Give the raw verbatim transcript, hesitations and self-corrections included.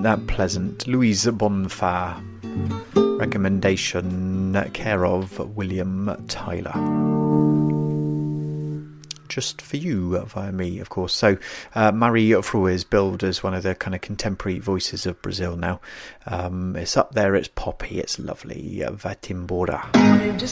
that pleasant? Louise Bonfire. Recommendation, care of William Tyler. Just for you via me, of course. So uh, Marie Frua is billed as one of the kind of contemporary voices of Brazil now. Um, it's up there, it's poppy, it's lovely. Uh, Vatimbora. Just